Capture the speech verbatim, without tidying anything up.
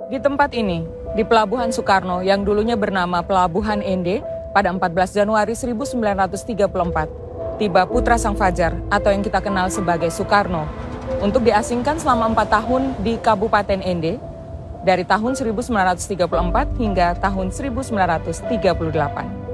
Di tempat ini, di Pelabuhan Soekarno yang dulunya bernama Pelabuhan Ende, pada empat belas Januari seribu sembilan ratus tiga puluh empat, tiba putra Sang Fajar atau yang kita kenal sebagai Soekarno untuk diasingkan selama empat tahun di Kabupaten Ende dari tahun seribu sembilan ratus tiga puluh empat hingga tahun seribu sembilan ratus tiga puluh delapan.